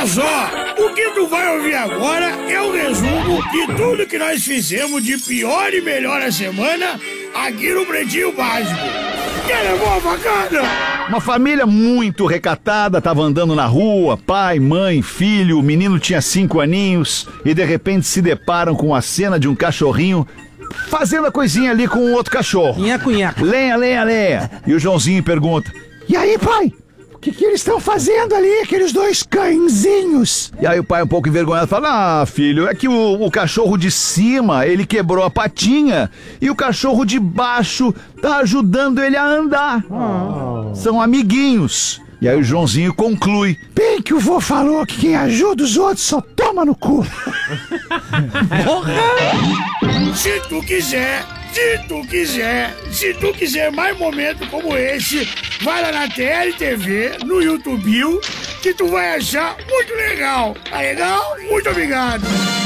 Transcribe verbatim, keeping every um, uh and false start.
Olha só, o que tu vai ouvir agora é o resumo de tudo que nós fizemos de pior e melhor a semana aqui no Pretinho Básico. Quer levar a facada? Uma família muito recatada tava andando na rua, pai, mãe, filho, o menino tinha cinco aninhos e de repente se deparam com a cena de um cachorrinho fazendo a coisinha ali com um outro cachorro. Nhaco, nhaco. Lenha, lenha, lenha. E o Joãozinho pergunta: E aí, pai? O que, que eles estão fazendo ali, aqueles dois cãezinhos? E aí o pai, um pouco envergonhado, fala: Ah, filho, é que o, o cachorro de cima, ele quebrou a patinha e o cachorro de baixo tá ajudando ele a andar. Oh. São amiguinhos. E aí o Joãozinho conclui: Bem que o vô falou que quem ajuda os outros só toma no cu. Se tu quiser, se tu quiser, se tu quiser mais momentos como esse, vai lá na T L T V, no YouTube, que tu vai achar muito legal. Tá legal? Muito obrigado.